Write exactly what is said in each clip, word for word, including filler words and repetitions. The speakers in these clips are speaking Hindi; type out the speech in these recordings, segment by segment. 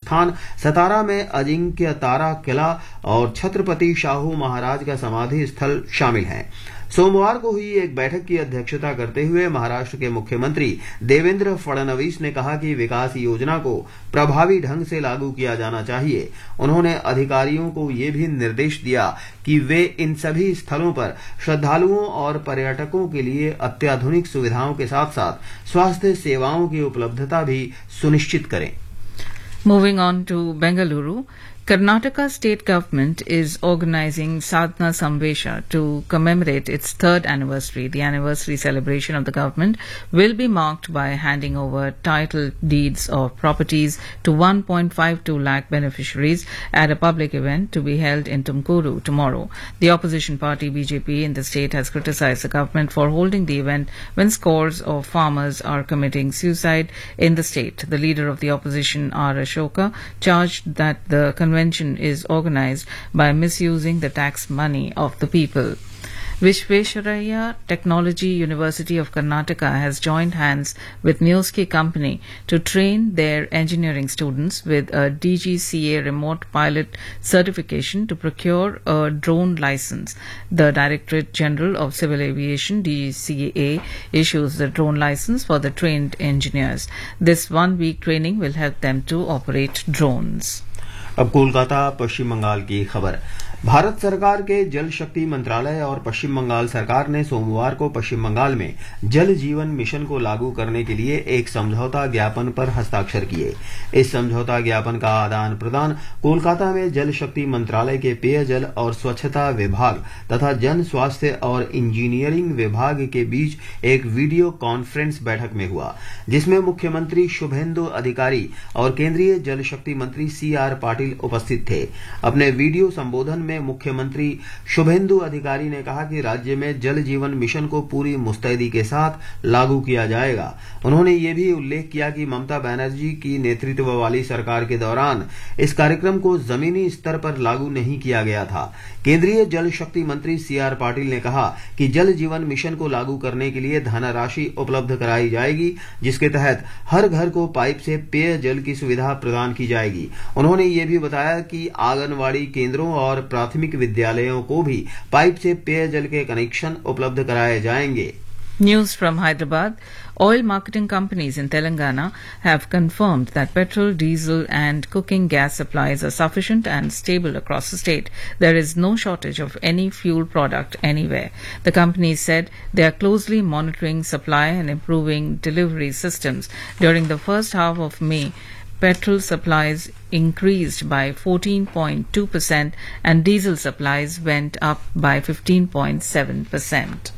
स्थान सतारा में अजिंक्य तारा किला और छत्रपति शाहू महाराज का समाधि स्थल शामिल हैं। सोमवार को हुई एक बैठक की अध्यक्षता करते हुए महाराष्ट्र के मुख्यमंत्री देवेंद्र फडणवीस ने कहा कि विकास योजना को प्रभावी ढंग से लागू किया जाना चाहिए। उन्होंने अधिकारियों को ये भी निर्देश दिया कि वे इन सभी स्थलों पर श्रद्धालुओं और पर्यटकों के लिए अत्याधुनिक सुविधाओं के साथ साथ स्वास्थ्य सेवाओं की उपलब्धता भी सुनिश्चित करें। Moving on to Bengaluru, Karnataka state government is organizing Sadhana Samvesha to commemorate its third anniversary. The anniversary celebration of the government will be marked by handing over title deeds of properties to one point five two lakh beneficiaries at a public event to be held in Tumkuru tomorrow. The opposition party B J P in the state has criticized the government for holding the event when scores of farmers are committing suicide in the state. The leader of the opposition, R. Ashoka, charged that the convention is organized by misusing the tax money of the people. Vishvesvaraya Technology University of Karnataka has joined hands with Newski Company to train their engineering students with a D G C A remote pilot certification to procure a drone license. The Directorate General of Civil Aviation, D G C A, issues the drone license for the trained engineers. This one-week training will help them to operate drones. अब कोलकाता पश्चिम बंगाल की खबर। भारत सरकार के जल शक्ति मंत्रालय और पश्चिम बंगाल सरकार ने सोमवार को पश्चिम बंगाल में जल जीवन मिशन को लागू करने के लिए एक समझौता ज्ञापन पर हस्ताक्षर किए। इस समझौता ज्ञापन का आदान प्रदान कोलकाता में जल शक्ति मंत्रालय के पेयजल और स्वच्छता विभाग तथा जन स्वास्थ्य और इंजीनियरिंग विभाग के बीच एक वीडियो कॉन्फ्रेंस बैठक में हुआ, जिसमें मुख्यमंत्री शुभेंदु अधिकारी और केंद्रीय जल शक्ति मंत्री सी आर पाटिल उपस्थित थे। अपने वीडियो संबोधन में मुख्यमंत्री शुभेंदु अधिकारी ने कहा कि राज्य में जल जीवन मिशन को पूरी मुस्तैदी के साथ लागू किया जाएगा। उन्होंने ये भी उल्लेख किया कि ममता बनर्जी की नेतृत्व वाली सरकार के दौरान इस कार्यक्रम को जमीनी स्तर पर लागू नहीं किया गया था। केंद्रीय जल शक्ति मंत्री सी आर पाटिल ने कहा कि जल जीवन मिशन को लागू करने के लिए धनराशि उपलब्ध कराई जाएगी, जिसके तहत हर घर को पाइप से पेयजल की सुविधा प्रदान की जाएगी। उन्होंने ये भी बताया कि आंगनवाड़ी केंद्रों और प्राथमिक विद्यालयों को भी पाइप से पेयजल के कनेक्शन उपलब्ध कराए जाएंगे। News from Hyderabad. Oil marketing companies in Telangana have confirmed that petrol, diesel and cooking gas supplies are sufficient and stable across the state. There is no shortage of any fuel product anywhere. The companies said they are closely monitoring supply and improving delivery systems. During the first half of May, petrol supplies increased by fourteen point two percent and diesel supplies went up by fifteen point seven percent.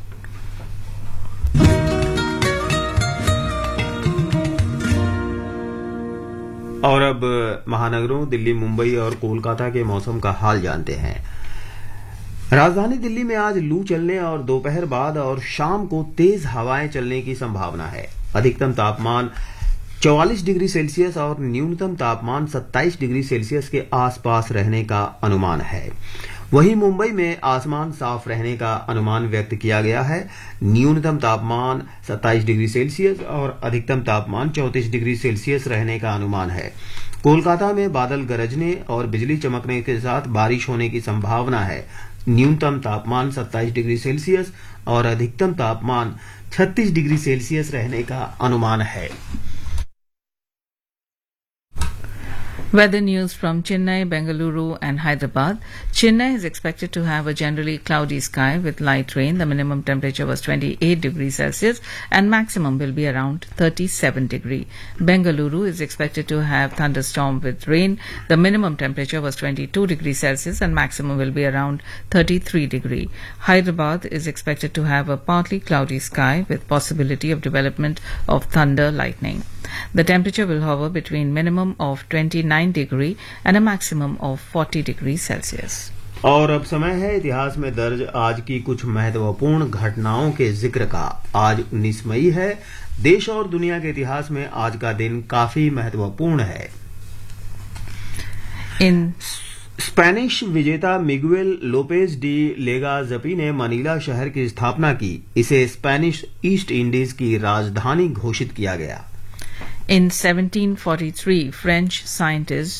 और अब महानगरों दिल्ली, मुंबई और कोलकाता के मौसम का हाल जानते हैं। राजधानी दिल्ली में आज लू चलने और दोपहर बाद और शाम को तेज हवाएं चलने की संभावना है। अधिकतम तापमान चौवालीस डिग्री सेल्सियस और न्यूनतम तापमान सत्ताईस डिग्री सेल्सियस के आसपास रहने का अनुमान है। वहीं मुंबई में आसमान साफ रहने का अनुमान व्यक्त किया गया है। न्यूनतम तापमान सत्ताईस डिग्री सेल्सियस और अधिकतम तापमान चौंतीस डिग्री सेल्सियस रहने का अनुमान है। कोलकाता में बादल गरजने और बिजली चमकने के साथ बारिश होने की संभावना है। न्यूनतम तापमान सत्ताईस डिग्री सेल्सियस और अधिकतम तापमान छत्तीस डिग्री सेल्सियस रहने का अनुमान है। Weather news from Chennai, Bengaluru and Hyderabad. Chennai is expected to have a generally cloudy sky with light rain. The minimum temperature was twenty-eight degrees Celsius and maximum will be around thirty-seven degrees. Bengaluru is expected to have thunderstorm with rain. The minimum temperature was twenty-two degrees Celsius and maximum will be around thirty-three degrees. Hyderabad is expected to have a partly cloudy sky with possibility of development of thunder lightning. The temperature will hover between minimum of twenty-nine degrees and a maximum of forty degrees Celsius. और अब समय है इतिहास में दर्ज आज की कुछ महत्वपूर्ण घटनाओं के जिक्र का। आज उन्नीस मई है। देश और दुनिया के इतिहास में आज का दिन काफी महत्वपूर्ण है। इन स्पेनिश विजेता मिगुएल लोपेज डी लेगाज़पी ने मनीला शहर की स्थापना की। इसे स्पेनिश ईस्ट इंडीज की राजधानी घोषित किया गया। In seventeen forty-three, French scientist